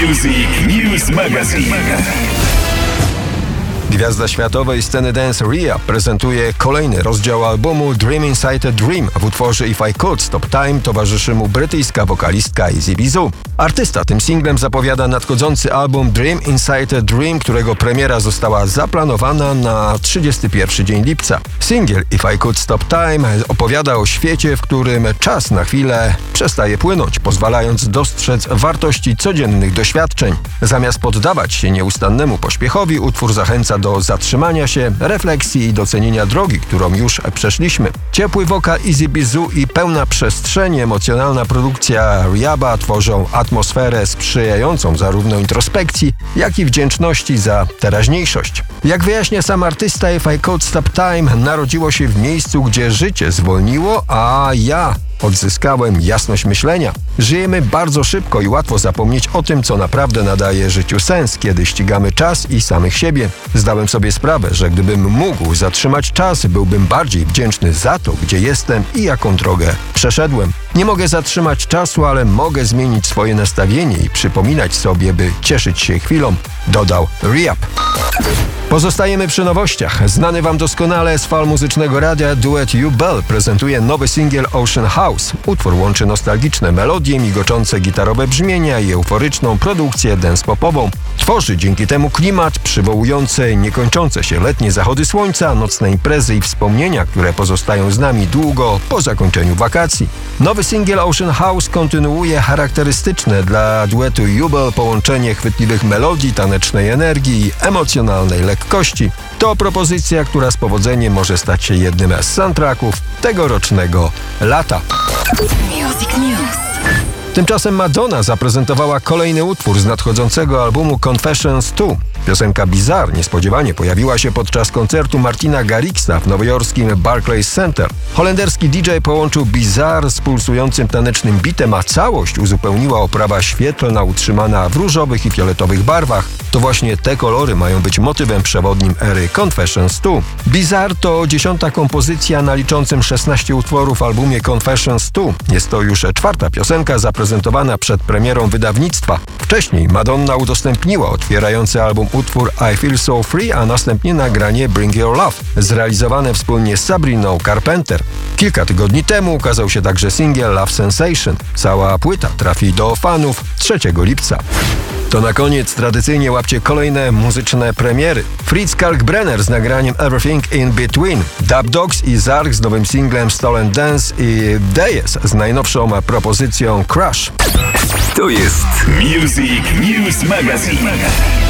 Music News Magazine. Gwiazda światowej sceny dance Rhea prezentuje kolejny rozdział albumu Dream Inside a Dream. W utworze If I Could Stop Time towarzyszy mu brytyjska wokalistka Izzy Bizou. Artysta tym singlem zapowiada nadchodzący album Dream Inside a Dream, którego premiera została zaplanowana na 31 dzień lipca. Singiel If I Could Stop Time opowiada o świecie, w którym czas na chwilę przestaje płynąć, pozwalając dostrzec wartości codziennych doświadczeń. Zamiast poddawać się nieustannemu pośpiechowi, utwór zachęca do zatrzymania się, refleksji i docenienia drogi, którą już przeszliśmy. Ciepły wokal Izzy Bizou i pełna przestrzeni emocjonalna produkcja Rehaba tworzą atmosferę sprzyjającą zarówno introspekcji, jak i wdzięczności za teraźniejszość. Jak wyjaśnia sam artysta, If I Could Stop Time narodziło się w miejscu, gdzie życie zwolniło, a ja odzyskałem jasność myślenia. Żyjemy bardzo szybko i łatwo zapomnieć o tym, co naprawdę nadaje życiu sens, kiedy ścigamy czas i samych siebie. Zdałem sobie sprawę, że gdybym mógł zatrzymać czas, byłbym bardziej wdzięczny za to, gdzie jestem i jaką drogę przeszedłem. Nie mogę zatrzymać czasu, ale mogę zmienić swoje nastawienie i przypominać sobie, by cieszyć się chwilą, dodał Rehab. Pozostajemy przy nowościach. Znany wam doskonale z fal muzycznego radia duet U-Bell prezentuje nowy singiel Ocean House. Utwór łączy nostalgiczne melodie, migoczące gitarowe brzmienia i euforyczną produkcję dance-popową. Tworzy dzięki temu klimat przywołujący niekończące się letnie zachody słońca, nocne imprezy i wspomnienia, które pozostają z nami długo po zakończeniu wakacji. Nowy singiel Ocean House kontynuuje charakterystyczne dla duetu U-Bell połączenie chwytliwych melodii, tanecznej energii i emocjonalnej lekkości. To propozycja, która z powodzeniem może stać się jednym z soundtracków tegorocznego lata. Music News. Tymczasem Madonna zaprezentowała kolejny utwór z nadchodzącego albumu Confessions 2. Piosenka Bizarre niespodziewanie pojawiła się podczas koncertu Martina Garrixa w nowojorskim Barclays Center. Holenderski DJ połączył Bizarre z pulsującym tanecznym bitem, a całość uzupełniła oprawa świetlna utrzymana w różowych i fioletowych barwach. To właśnie te kolory mają być motywem przewodnim ery Confessions 2. Bizarre to 10. kompozycja na liczącym 16 utworów albumie Confessions 2. Jest to już 4. piosenka zaprezentowana przed premierą wydawnictwa. Wcześniej Madonna udostępniła otwierający album utwór I Feel So Free, a następnie nagranie Bring Your Love, zrealizowane wspólnie z Sabriną Carpenter. Kilka tygodni temu ukazał się także singiel Love Sensation. Cała płyta trafi do fanów 3 lipca. To na koniec tradycyjnie łapcie kolejne muzyczne premiery. Fritz Kalkbrenner z nagraniem Everything in Between, Dub Dogs i Zark z nowym singlem Stolen Dance i Deyes z najnowszą propozycją Crush. To jest Music News Magazine.